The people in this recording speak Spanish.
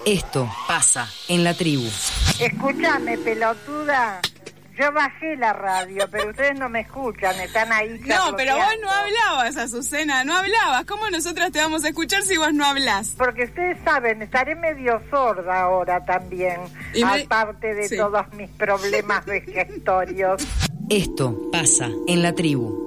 Esto pasa en la tribu. Escúchame, pelotuda. Yo bajé la radio, pero ustedes no me escuchan, están ahí. No, pero vos no hablabas, Azucena, no hablabas. ¿Cómo nosotras te vamos a escuchar si vos no hablás? Porque ustedes saben, estaré medio sorda ahora también, aparte de todos mis problemas vejestorios. Esto pasa en la tribu.